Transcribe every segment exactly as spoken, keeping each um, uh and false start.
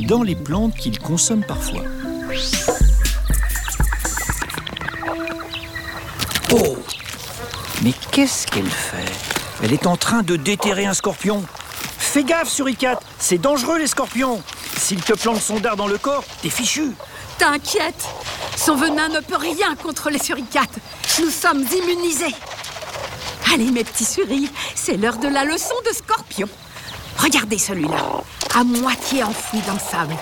dans les plantes qu'ils consomment parfois. Oh! Mais qu'est-ce qu'elle fait? Elle est en train de déterrer un scorpion. Fais gaffe, Suricate, c'est dangereux les scorpions. S'il te plante son dard dans le corps, t'es fichu. T'inquiète, son venin ne peut rien contre les suricates. Nous sommes immunisés. Allez mes petits suris, c'est l'heure de la leçon de scorpion. Regardez celui-là, à moitié enfoui dans le sable.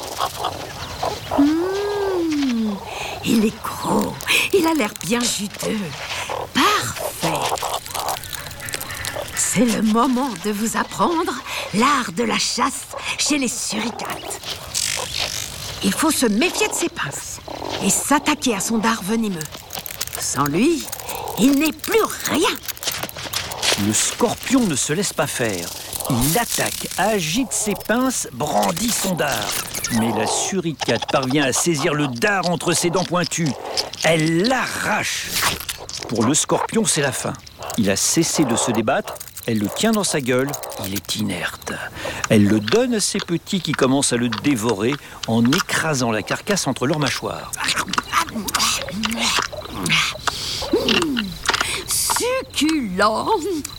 Mmh, il est gros, il a l'air bien juteux. Parfait. C'est le moment de vous apprendre l'art de la chasse chez les suricates. Il faut se méfier de ses pinces et s'attaquer à son dard venimeux. Sans lui, il n'est plus rien. Le scorpion ne se laisse pas faire. Il attaque, agite ses pinces, brandit son dard. Mais la suricate parvient à saisir le dard entre ses dents pointues. Elle l'arrache. Pour le scorpion, c'est la fin. Il a cessé de se débattre. Elle le tient dans sa gueule. Il est inerte. Elle le donne à ses petits qui commencent à le dévorer en écrasant la carcasse entre leurs mâchoires. Mmh, succulent.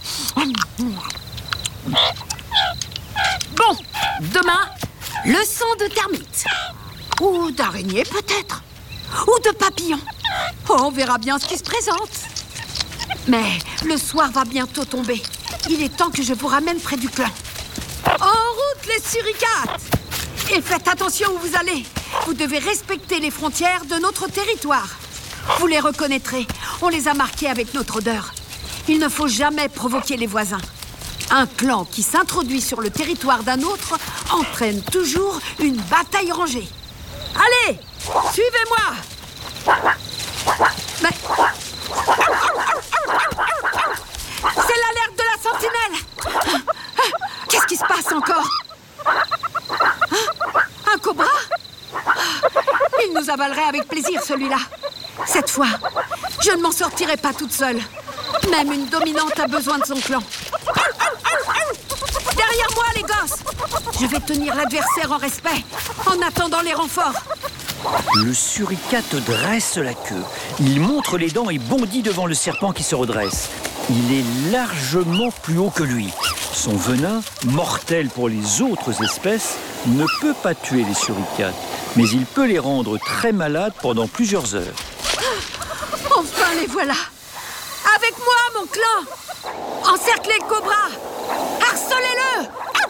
Bon, demain, leçon de termites. Ou d'araignées peut-être. Ou de papillons. Oh, on verra bien ce qui se présente. Mais le soir va bientôt tomber. Il est temps que je vous ramène près du clan. En route les suricates! Et faites attention où vous allez. Vous devez respecter les frontières de notre territoire. Vous les reconnaîtrez. On les a marqués avec notre odeur. Il ne faut jamais provoquer les voisins. Un clan qui s'introduit sur le territoire d'un autre entraîne toujours une bataille rangée. Allez, suivez-moi. Mais... c'est l'alerte de la sentinelle. Qu'est-ce qui se passe encore? Un cobra? Il nous avalerait avec plaisir, celui-là. Cette fois, je ne m'en sortirai pas toute seule. Même une dominante a besoin de son clan. Derrière moi, les gosses! Je vais tenir l'adversaire en respect, en attendant les renforts. Le suricate dresse la queue. Il montre les dents et bondit devant le serpent qui se redresse. Il est largement plus haut que lui. Son venin, mortel pour les autres espèces, ne peut pas tuer les suricates, mais il peut les rendre très malades pendant plusieurs heures. Enfin, les voilà! Avec moi, mon clan! Encerclez le cobra! Harcelez-le!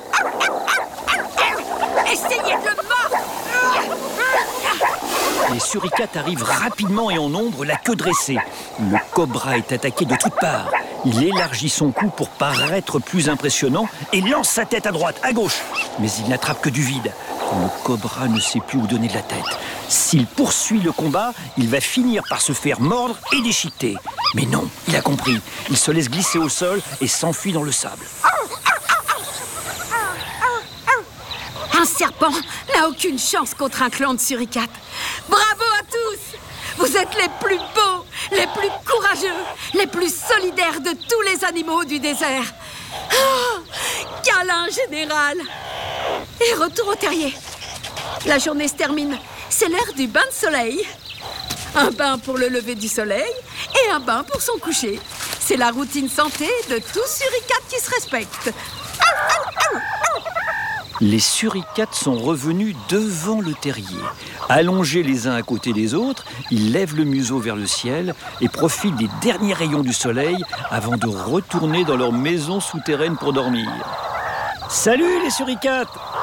Essayez de le mordre! Les suricates arrivent rapidement et en nombre, la queue dressée. Le cobra est attaqué de toutes parts. Il élargit son cou pour paraître plus impressionnant et lance sa tête à droite, à gauche. Mais il n'attrape que du vide. Le cobra ne sait plus où donner de la tête. S'il poursuit le combat, il va finir par se faire mordre et déchiqueter. Mais non, il a compris. Il se laisse glisser au sol et s'enfuit dans le sable. Un serpent n'a aucune chance contre un clan de suricates. Bravo à tous! Vous êtes les plus beaux, les plus courageux, les plus solidaires de tous les animaux du désert. Oh, câlin général! Et retour au terrier. La journée se termine. C'est l'heure du bain de soleil. Un bain pour le lever du soleil et un bain pour son coucher. C'est la routine santé de tout suricate qui se respecte. Les suricates sont revenus devant le terrier. Allongés les uns à côté des autres, ils lèvent le museau vers le ciel et profitent des derniers rayons du soleil avant de retourner dans leur maison souterraine pour dormir. Salut les suricates!